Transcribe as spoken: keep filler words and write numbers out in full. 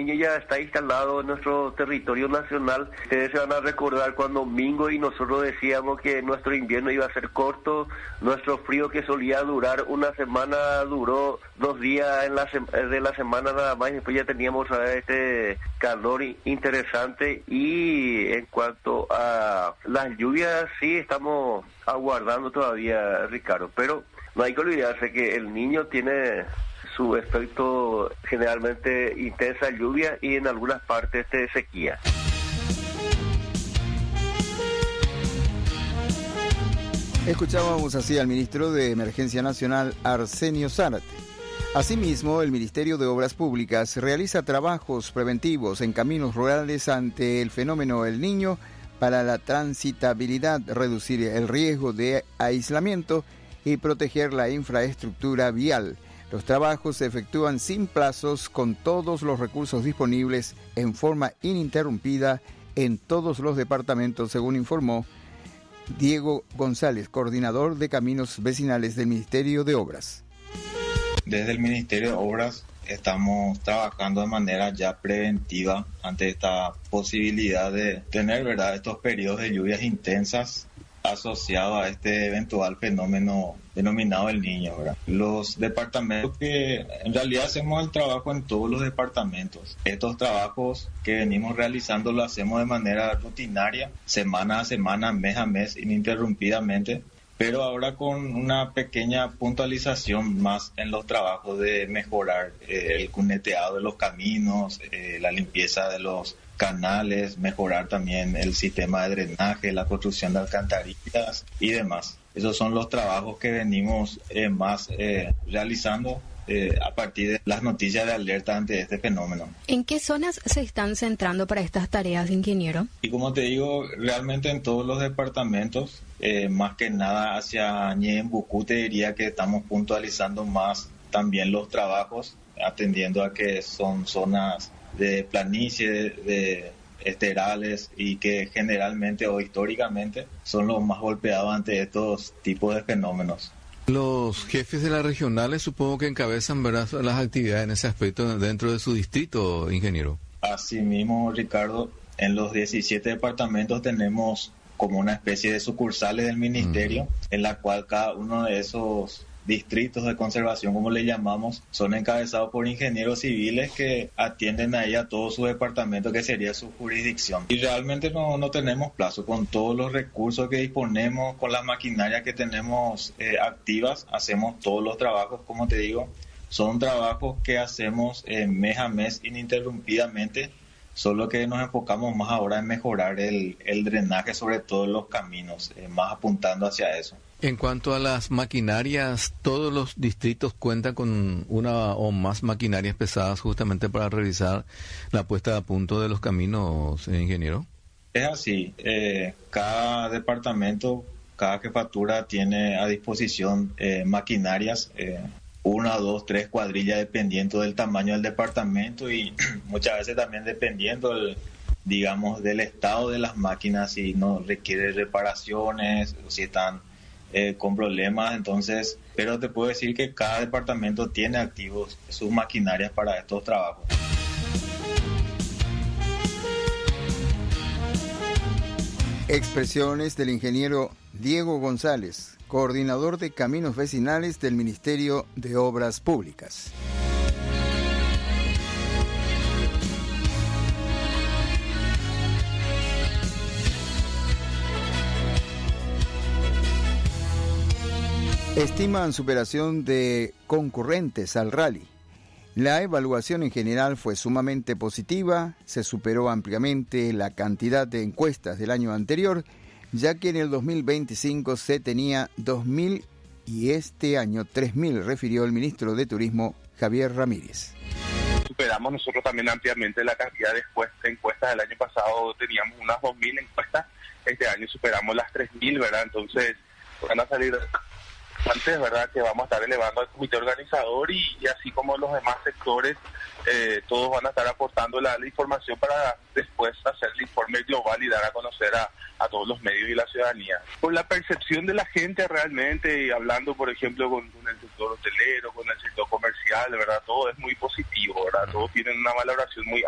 niño ya está instalado en nuestro territorio nacional. Ustedes se van a recordar cuando Mingo y nosotros decíamos que nuestro invierno iba a ser corto, nuestro frío que solía durar una semana duró dos días en la de la semana nada más, y después ya teníamos este calor interesante. Y en cuanto a las lluvias, sí estamos aguardando todavía, Ricardo, pero no hay que olvidarse que el Niño tiene su efecto generalmente intensa lluvia y en algunas partes de sequía. Escuchábamos así al ministro de Emergencia Nacional, Arsenio Zárate. Asimismo, el Ministerio de Obras Públicas realiza trabajos preventivos en caminos rurales ante el fenómeno El Niño para la transitabilidad, reducir el riesgo de aislamiento y proteger la infraestructura vial. Los trabajos se efectúan sin plazos, con todos los recursos disponibles en forma ininterrumpida en todos los departamentos, según informó Diego González, coordinador de Caminos Vecinales del Ministerio de Obras. Desde el Ministerio de Obras estamos trabajando de manera ya preventiva ante esta posibilidad de tener, ¿verdad?, estos periodos de lluvias intensas asociados a este eventual fenómeno denominado El Niño, ¿verdad? Los departamentos que en realidad hacemos el trabajo en todos los departamentos. Estos trabajos que venimos realizando lo hacemos de manera rutinaria, semana a semana, mes a mes, ininterrumpidamente, pero ahora con una pequeña puntualización más en los trabajos de mejorar eh, el cuneteado de los caminos, eh, la limpieza de los canales, mejorar también el sistema de drenaje, la construcción de alcantarillas y demás. Esos son los trabajos que venimos eh, más eh, realizando eh, a partir de las noticias de alerta ante este fenómeno. ¿En qué zonas se están centrando para estas tareas, ingeniero? Y como te digo, realmente en todos los departamentos, eh, más que nada hacia Ñembucú, te diría que estamos puntualizando más también los trabajos, atendiendo a que son zonas de planicie, de, de esterales, y que generalmente o históricamente son los más golpeados ante estos tipos de fenómenos. Los jefes de las regionales supongo que encabezan, ¿verdad?, las actividades en ese aspecto dentro de su distrito, ingeniero. Así mismo, Ricardo, en los diecisiete departamentos tenemos como una especie de sucursales del ministerio, uh-huh, en la cual cada uno de esos distritos de conservación, como le llamamos, son encabezados por ingenieros civiles que atienden ahí a todo su departamento, que sería su jurisdicción. Y realmente no, no tenemos plazo. Con todos los recursos que disponemos, con las maquinarias que tenemos eh, activas, hacemos todos los trabajos, como te digo. Son trabajos que hacemos eh, mes a mes ininterrumpidamente, solo que nos enfocamos más ahora en mejorar el, el drenaje, sobre todo en los caminos, eh, más apuntando hacia eso. En cuanto a las maquinarias, ¿todos los distritos cuentan con una o más maquinarias pesadas justamente para realizar la puesta a punto de los caminos, eh, ingeniero? Es así. Eh, cada departamento, cada jefatura tiene a disposición eh, maquinarias, eh, una, dos, tres cuadrillas, dependiendo del tamaño del departamento y muchas veces también dependiendo del, digamos, del estado de las máquinas, si no requiere reparaciones, si están Eh, con problemas. Entonces, pero te puedo decir que cada departamento tiene activos sus maquinarias para estos trabajos. Expresiones del ingeniero Diego González, coordinador de Caminos Vecinales del Ministerio de Obras Públicas. Estiman superación de concurrentes al rally. La evaluación en general fue sumamente positiva, se superó ampliamente la cantidad de encuestas del año anterior, ya que en el dos mil veinticinco se tenía dos mil y este año tres mil, refirió el ministro de Turismo, Javier Ramírez. Superamos nosotros también ampliamente la cantidad de encuestas del año pasado, teníamos unas dos mil encuestas, este año superamos las tres mil, ¿verdad? Entonces van a salir antes, ¿verdad?, que vamos a estar elevando al comité organizador y, y así como los demás sectores, eh, todos van a estar aportando la, la información para después hacer el informe global y dar a conocer a, a todos los medios y la ciudadanía. Por la percepción de la gente realmente, y hablando por ejemplo con, con el sector hotelero, con el sector comercial, ¿verdad?, todo es muy positivo, ¿verdad?, todos tienen una valoración muy